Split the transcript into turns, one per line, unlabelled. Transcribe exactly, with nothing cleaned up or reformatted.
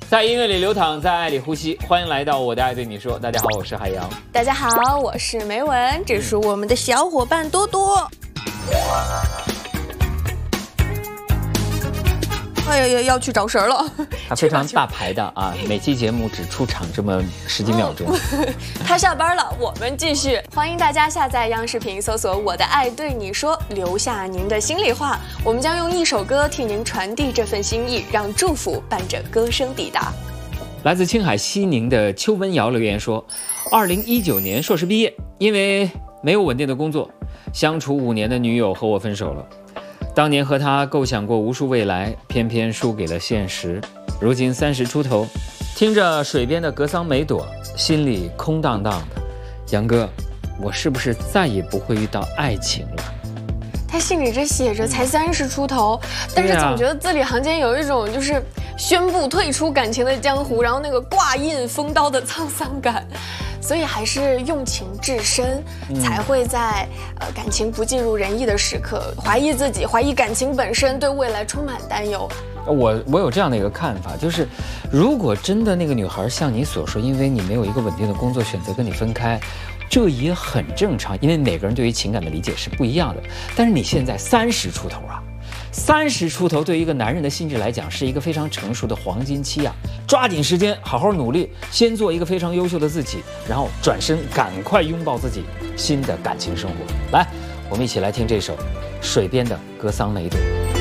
在音乐里流淌，在爱里呼吸。欢迎来到我的爱对你说。大家好，我是海洋。
大家好，我是梅文。这是我们的小伙伴多多。哎呀呀，要去找食儿了。
他非常大牌的啊，每期节目只出场这么十几秒钟。
他下班了，我们继续。欢迎大家下载央视频，搜索“我的爱对你说”，留下您的心里话。我们将用一首歌替您传递这份心意，让祝福伴着歌声抵达。
来自青海西宁的邱文瑶留言说：二零一九年硕士毕业，因为没有稳定的工作，相处五年的女友和我分手了。当年和他构想过无数未来，偏偏输给了现实。如今三十出头，听着水边的格桑梅朵，心里空荡荡的。杨哥，我是不是再也不会遇到爱情了？
他信里这写着才三十出头，但是总觉得字里行间有一种就是宣布退出感情的江湖，然后那个挂印封刀的沧桑感。所以还是用情至深，才会在呃感情不尽如人意的时刻，怀疑自己，怀疑感情本身，对未来充满担忧。
我我有这样的一个看法，就是如果真的那个女孩像你所说，因为你没有一个稳定的工作，选择跟你分开，这也很正常，因为每个人对于情感的理解是不一样的。但是你现在三十出头啊。三十出头对于一个男人的心智来讲是一个非常成熟的黄金期啊，抓紧时间好好努力，先做一个非常优秀的自己，然后转身赶快拥抱自己新的感情生活。来，我们一起来听这首水边的格桑梅朵。